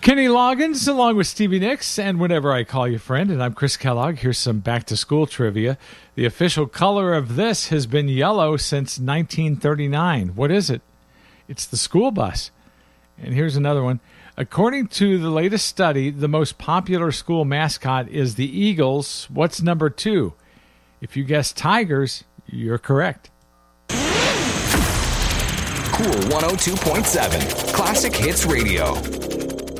Kenny Loggins along with Stevie Nicks and Whenever I Call You Friend, and I'm Chris Kellogg. Here's some back-to-school trivia. The official color of this has been yellow since 1939. What is it? It's the school bus. And here's another one. According to the latest study, the most popular school mascot is the Eagles. What's number 2? If you guess Tigers, you're correct. Cool 102.7 Classic Hits Radio.